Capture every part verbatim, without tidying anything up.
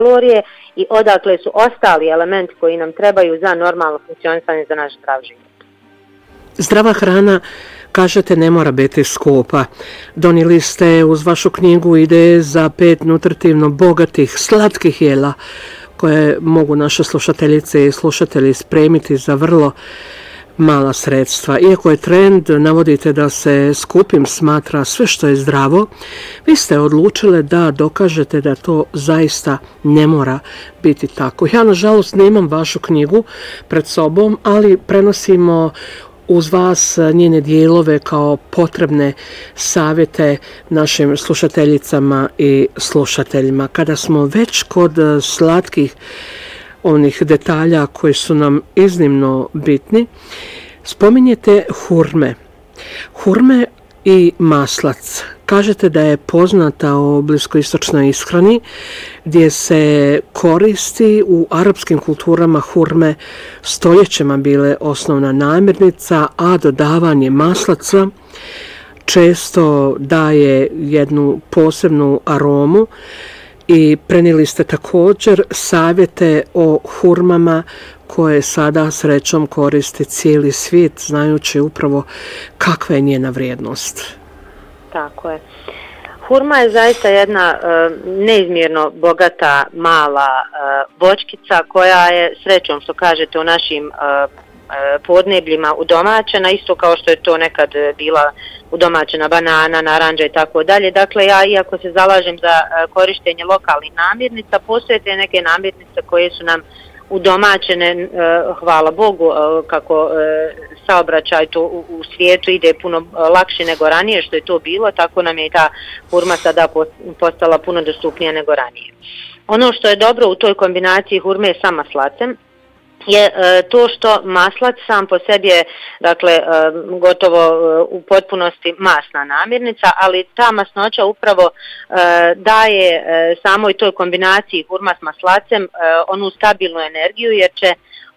kalorije i odakle su ostali elementi koji nam trebaju za normalno funkcionisanje za naš zdrav život. Zdrava hrana, kažete, ne mora biti skupa. Donijeli ste uz vašu knjigu ideje za pet nutritivno bogatih, slatkih jela koje mogu naše slušateljice i slušatelji spremiti za vrlo mala sredstva. Iako je trend, navodite da se skupim smatra sve što je zdravo, vi ste odlučile da dokažete da to zaista ne mora biti tako. Ja, nažalost, nemam vašu knjigu pred sobom, ali prenosimo uz vas njene dijelove kao potrebne savjete našim slušateljicama i slušateljima. Kada smo već kod slatkih onih detalja koji su nam iznimno bitni, spominjete hurme. Hurme i maslac. Kažete da je poznata o bliskoistočnoj ishrani gdje se koristi u arapskim kulturama hurme stoljećima bile osnovna namirnica, a dodavanje maslaca često daje jednu posebnu aromu. I prenijeli ste također savjete o hurmama koje sada srećom koristi cijeli svijet, znajući upravo kakva je njena vrijednost. Tako je. Hurma je zaista jedna uh, neizmjerno bogata mala uh, voćkica koja je srećom, što kažete, u našim uh, podnebljima udomaćena, isto kao što je to nekad bila udomaćena banana, naranđa i tako dalje. Dakle, ja, iako se zalažem za korištenje lokalnih namirnica, postoje te neke namirnice koje su nam udomaćene, hvala Bogu, kako saobraćaj to u svijetu ide puno lakše nego ranije što je to bilo, tako nam je i ta hurma sada postala puno dostupnija nego ranije. Ono što je dobro u toj kombinaciji hurme sa maslacem je e, to što maslac sam po sebi je, dakle, e, gotovo e, u potpunosti masna namirnica, ali ta masnoća upravo e, daje e, samoj toj kombinaciji hurma s maslacem e, onu stabilnu energiju, jer će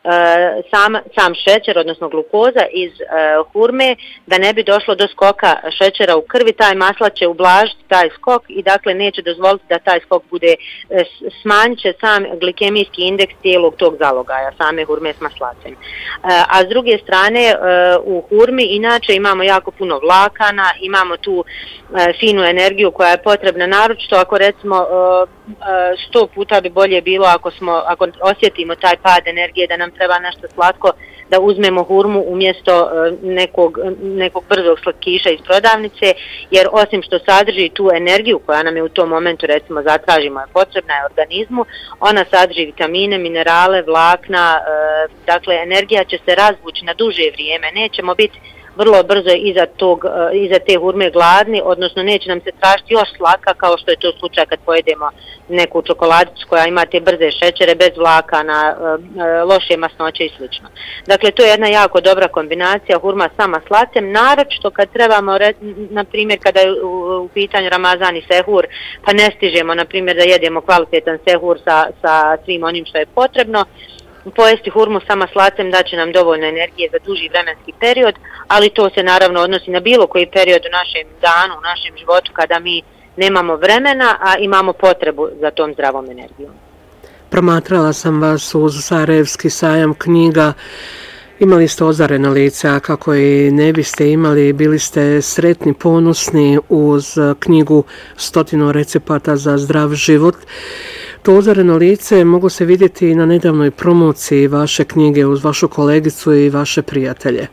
Sam, sam šećer, odnosno glukoza iz uh, hurme, da ne bi došlo do skoka šećera u krvi, taj maslac će ublažiti taj skok i dakle neće dozvoliti da taj skok bude, uh, smanjit će sam glikemijski indeks cijelog tog zalogaja, same hurme s maslacem. Uh, a s druge strane, uh, u hurmi inače imamo jako puno vlakana, imamo tu uh, finu energiju koja je potrebna, naročito ako recimo uh, sto puta bi bolje bilo ako, smo, ako osjetimo taj pad energije da nam treba nešto slatko, da uzmemo hurmu umjesto nekog, nekog brzog slatkiša iz prodavnice, jer osim što sadrži tu energiju koja nam je u tom momentu recimo zatražimo je potrebna je organizmu, ona sadrži vitamine, minerale, vlakna, dakle energija će se razvući na duže vrijeme, nećemo biti vrlo brzo iza, tog, iza te hurme gladni, odnosno neće nam se tražiti još slatka kao što je to slučaj kad pojedemo neku čokoladicu koja ima te brze šećere bez vlakana, loše masnoće i sl. Dakle, to je jedna jako dobra kombinacija hurma sa maslacem, naročito kad trebamo, na primjer, kada je u pitanju Ramazan i sehur, pa ne stižemo, na primjer, da jedemo kvalitetan sehur sa, sa svim onim što je potrebno, pojesti hurmu sa maslacem daće nam dovoljno energije za duži vremenski period, ali to se naravno odnosi na bilo koji period u našem danu, u našem životu kada mi nemamo vremena, a imamo potrebu za tom zdravom energijom. Promatrala sam vas uz Sarajevski sajam knjiga. Imali ste ozarena lice, a kako i ne biste imali, bili ste sretni, ponosni uz knjigu Stotinu recepata za zdrav život. To ozareno lice mogu se vidjeti na nedavnoj promociji vaše knjige uz vašu kolegicu i vaše prijatelje.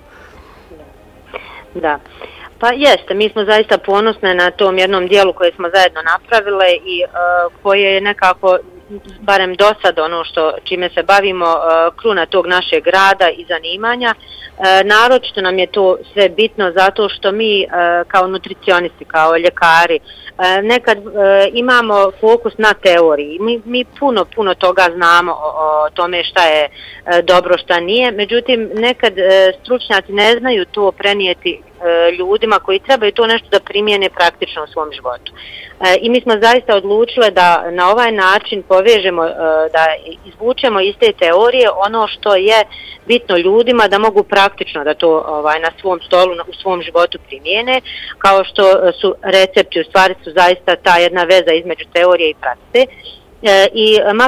Da. Pa jeste, mi smo zaista ponosne na tom jednom dijelu koje smo zajedno napravile i uh, koje je nekako, barem do sad ono što, čime se bavimo, uh, kruna tog našeg rada i zanimanja. Uh, naročito nam je to sve bitno zato što mi uh, kao nutricionisti, kao ljekari, uh, nekad uh, imamo fokus na teoriji. Mi, mi puno, puno toga znamo o, o tome šta je uh, dobro, šta nije. Međutim, nekad uh, stručnjaci ne znaju to prenijeti ljudima koji trebaju to nešto da primijene praktično u svom životu. E, I mi smo zaista odlučile da na ovaj način povežemo, e, da izvučemo iz te teorije ono što je bitno ljudima da mogu praktično da to ovaj, na svom stolu, u svom životu primijene, kao što su recepti, u stvari su zaista ta jedna veza između teorije i prakse. E, I